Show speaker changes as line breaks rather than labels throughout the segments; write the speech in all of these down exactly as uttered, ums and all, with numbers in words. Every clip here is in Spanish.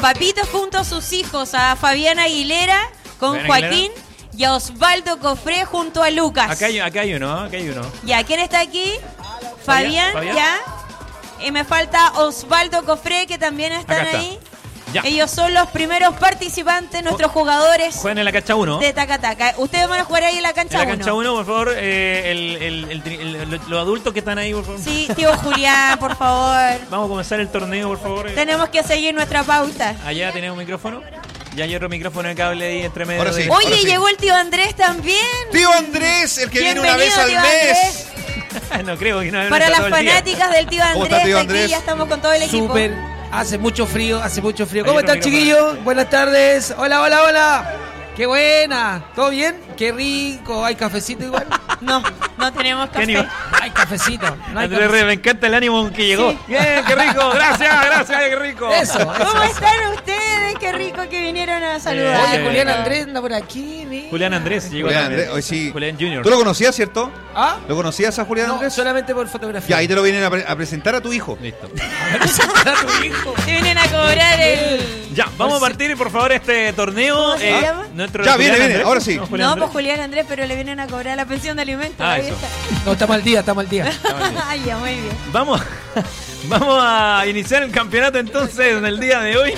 Papito junto a sus hijos, a Fabián Aguilera con
Fabián
Joaquín
Aguilera.
y a Osvaldo Cofré junto a Lucas.
Acá hay, acá hay uno, acá hay uno.
Ya, ¿quién está aquí? Fabián,
Fabián.
ya. Y me falta Osvaldo Cofré, que también están
Acá está.
ahí.
Ya.
Ellos son los primeros participantes, nuestros jugadores
Juegan en la cancha uno.
de Tacataca. Ustedes van a jugar ahí en la cancha
En la
uno.
cancha uno, por favor, eh, el, el, el, el- el- los adultos que están ahí, por favor.
Sí, tío Julián, por favor.
Vamos a comenzar el torneo, por favor.
Tenemos que seguir nuestra pauta.
Allá tenemos un micrófono. Ya hay otro micrófono de cable ahí entre medio.
Ahora sí.
de-
Oye,
Ahora sí.
llegó el tío Andrés también.
Tío Andrés, el que viene una vez
Bienvenido,
al
tío
mes.
Andrés.
no creo que no
Para
no
las
está todo el día.
fanáticas del tío
¿Cómo
Andrés,
está, tío
aquí
Andrés?
ya estamos con todo el equipo.
Súper. Hace mucho frío, hace mucho frío.
Hay
¿Cómo
otro
están,
micrófono.
chiquillos? Buenas tardes. Hola, hola, hola. Qué buena. ¿Todo bien? Qué rico. ¿Hay cafecito igual?
No, no tenemos
¿Qué
café.
nivel?
No hay cafecito. No hay
Andrés
cafecito.
Re, me encanta el ánimo con que llegó.
Sí.
Bien, qué rico. Gracias, gracias, qué rico.
Eso, eso.
¿Cómo están ustedes? Qué rico que vinieron a saludar.
Oye,
Eh,
Julián Andrés anda por aquí. mira.
Julián Andrés llegó
Julián
también.
Andrés, hoy sí.
Julián Junior
¿Tú lo conocías, cierto?
¿Ah?
¿Lo conocías a Julián
No,
Andrés?
solamente por fotografía.
Ya, ahí te lo vienen a, pre- a presentar a tu hijo.
Listo.
Para tu hijo.
Te vienen a cobrar el...
Ya, vamos a partir, por favor, este torneo.
¿Cómo se llama?
nuestro
Ya,
Julián
viene, viene,
Andrés.
ahora sí.
No, Julián
No,
Andrés.
pues Julián Andrés, pero le vienen a cobrar la pensión de alimentos.
Ah,
Ahí
eso.
está.
No, estamos al día, estamos al día.
Ay, ya, muy bien.
Vamos, vamos a iniciar el campeonato entonces en el día de hoy.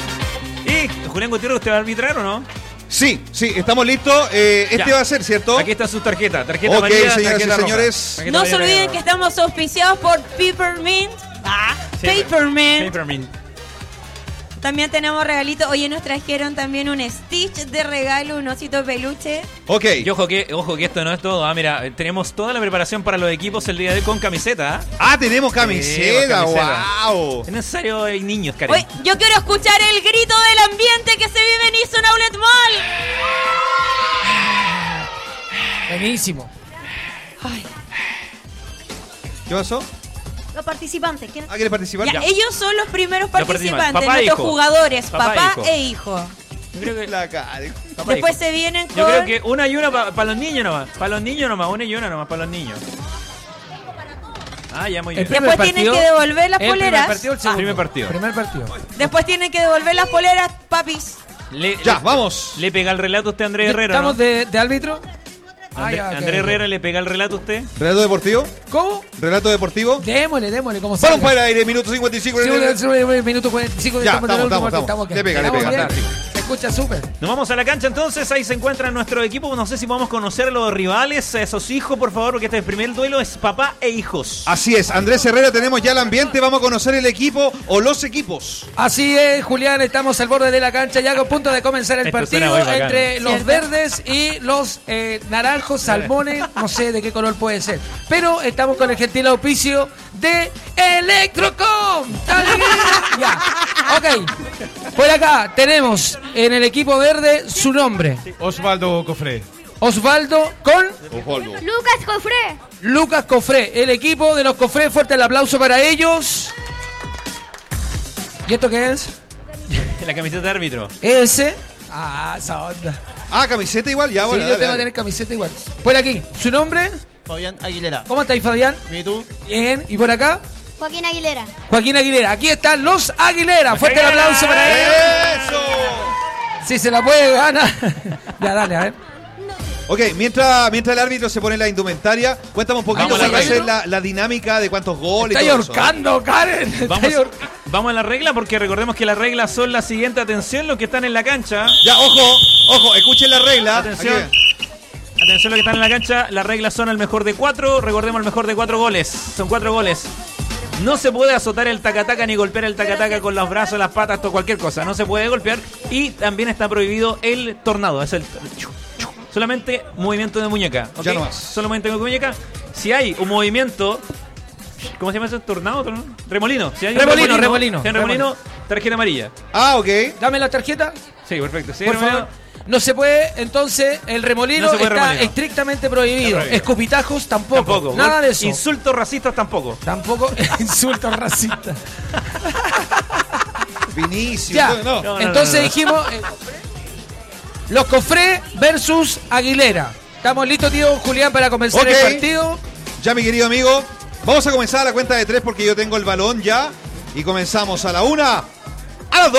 Y Julián Gutiérrez, ¿usted va a arbitrar o no?
Sí, sí, estamos listos. Eh, este
Ya.
va a ser, ¿cierto?
Aquí está su tarjeta. Tarjeta
Ok,
amarilla,
señoras y
tarjeta roja.
señores.
Tarjeta
No se
amarilla,
olviden
roja.
que estamos auspiciados por Peppermint. Ah,
Siempre.
Peppermint.
Peppermint.
También tenemos regalitos. Oye, nos trajeron también un Stitch de regalo, un osito de peluche.
Ok.
Y ojo que, ojo que esto no es todo. Ah, mira, tenemos toda la preparación para los equipos el día de hoy con camiseta. ¿ah?
Ah, tenemos camiseta,
camiseta.
wow.
Es necesario, hay niños, Karen.
Oye, yo quiero escuchar el grito del ambiente que se vive en Easton Outlet Mall.
Buenísimo.
¿Qué pasó?
Los participantes. ¿Quién?
¿Ah, quieres participar?
Ya, ellos son los primeros
Los
participantes,
participantes. Papá e
nuestros
hijo.
jugadores,
Papá
papá,
e hijo.
e hijo.
Yo creo que,
La cara.
papá
Después
hijo.
se vienen con...
Yo creo que una y una para los niños nomás. Para los niños nomás, una y una nomás para los niños. Ah, ya muy bien.
El primer
Después tienen
partido-
que devolver las
el primer
poleras.
partido, el segundo.
Primer partido.
Primer partido.
Después tienen que devolver las poleras, papis.
Le,
Ya,
le-
vamos.
¿Le pega el relato a usted, Andrés Herrera? ¿no?
¿Estamos de, de árbitro? Ah,
André-
ya, ok,
Andrés
ok.
Herrera, ¿le pega el relato a usted?
¿Relato deportivo?
¿Cómo?
¿Relato deportivo?
Démosle, démosle, como
Balón
salga.
para el aire, minuto cincuenta y cinco.
Sí, un- sí, un minuto cuarenta y cinco.
Ya,
estamos en el
estamos,
último
estamos,
partido,
estamos. Le pega, le
Estamos
pega.
bien. Se escucha súper.
Nos vamos a la cancha entonces, ahí se encuentra nuestro equipo. No sé si podemos conocer a los rivales, a esos hijos, por favor, porque este primer duelo es papá e hijos.
Así es, Andrés Herrera, tenemos ya el ambiente. Vamos a conocer el equipo o los equipos.
Así es, Julián, estamos al borde de la cancha, ya a punto de comenzar el
Esto suena
partido
muy bacano.
entre los
¿Cierto?
verdes y los eh, naranjos, salmones, no sé de qué color puede ser. Pero estamos con el gentil auspicio de Electrocom. ¡Dale! Ya, ok. Por acá tenemos en el equipo verde su nombre,
Osvaldo Cofré.
Osvaldo con
Lucas Cofré.
Lucas Cofré. El equipo de los Cofré, fuerte el aplauso para ellos. ¿Y esto qué es?
La camiseta de árbitro.
Ese. Ah, esa onda.
Ah, camiseta igual, ya,
Sí,
bueno.
yo
dale,
tengo que
dale.
tener camiseta igual. Por aquí, ¿su nombre?
Fabián Aguilera.
¿Cómo estáis, Fabián?
¿Y tú?
Bien. ¿Y por acá?
Joaquín Aguilera.
Joaquín Aguilera. Aquí están los Aguilera. Fuerte el aplauso para ellos.
¡Eso!
Si se la puede ganar. Ya, dale, a ver.
Ok, mientras, mientras el árbitro se pone la indumentaria, cuéntame un poquito
Vamos a
cuál
la
va a ser
regla.
la, la dinámica de cuántos goles y
Estáis
todo eso.
ahorcando, Karen.
Vamos,
Estáis ahor-
vamos a la regla porque recordemos que las reglas son las siguientes. Atención, los que están en la cancha.
Ya, ojo, ojo, escuchen la regla.
Atención.
Aquí.
Atención, los que están en la cancha. Las reglas son el mejor de cuatro. Recordemos el mejor de cuatro goles. Son cuatro goles. No se puede azotar el tacataca ni golpear el tacataca con los brazos, las patas, o cualquier cosa. No se puede golpear. Y también está prohibido el tornado. Es el solamente movimiento de muñeca. ¿Ok?
Ya no más.
Solo movimiento de muñeca. Si hay un movimiento. ¿Cómo se llama eso? ¿Tornado? ¿Tornado? Remolino. Si hay un
Remolino, remolino.
Si hay un remolino, tarjeta amarilla.
Ah, ok.
Dame la tarjeta.
Sí, perfecto. Si hay
Por
remolino,
favor. No se puede, entonces, el remolino
No se puede
está
remolino.
estrictamente prohibido.
Está prohibido.
Escupitajos tampoco.
tampoco.
Nada de eso.
Insultos racistas tampoco.
Tampoco insultos racistas.
Vinicio.
Ya,
No,
no,
entonces
no, no.
dijimos eh, los Cofré versus Aguilera. ¿Estamos listos, tío Julián, para comenzar
Ok.
el partido?
Ya, mi querido amigo, vamos a comenzar a la cuenta de tres porque yo tengo el balón ya. Y comenzamos a la una,